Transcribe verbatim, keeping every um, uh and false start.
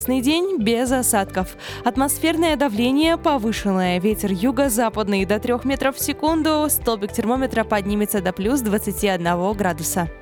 Ясный день без осадков. Атмосферное давление повышенное. Ветер юго-западный до трёх метров в секунду. Столбик термометра поднимется до плюс двадцати одного градуса.